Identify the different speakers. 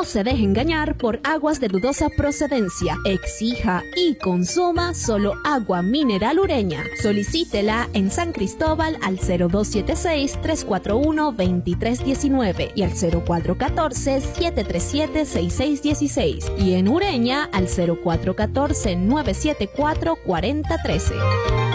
Speaker 1: No se deje engañar por aguas de dudosa procedencia. Exija y consuma solo agua mineral Ureña. Solicítela en San Cristóbal al 0276-341-2319 y al 0414-737-6616 y en Ureña al 0414-974-4013.